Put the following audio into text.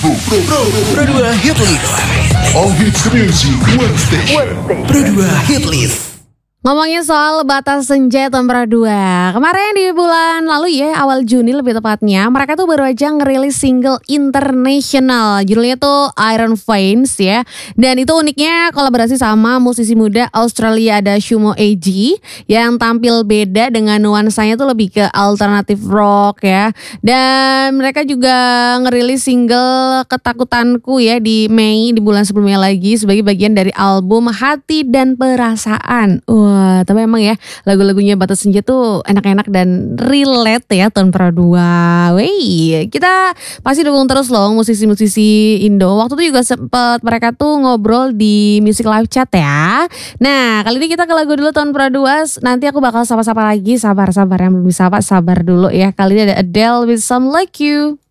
Pro 2 Hit List. All hits music, one station. Pro 2 Hit List. Ngomongin soal Batas Senja tahun 2. Kemarin di bulan lalu ya, awal Juni lebih tepatnya, mereka tuh baru aja ngerilis single internasional. Judulnya tuh Iron Veins ya. Dan itu uniknya kolaborasi sama musisi muda Australia, ada Shumo Eiji yang tampil beda dengan nuansanya tuh lebih ke alternative rock ya. Dan mereka juga ngerilis single Ketakutanku ya di Mei, di bulan sebelumnya lagi, sebagai bagian dari album Hati dan Perasaan. Wah, tapi emang ya lagu-lagunya Batas Senja tuh enak-enak dan relate ya tahun 2. Wey, kita pasti dukung terus loh musisi-musisi Indo. Waktu itu juga sempet mereka tuh ngobrol di Music Live Chat ya. Nah, kali ini kita ke lagu dulu tahun 2. Nanti aku bakal sapa-sapa lagi. Sabar yang belum disapa, sabar dulu ya. Kali ini ada Adele with Some Like You.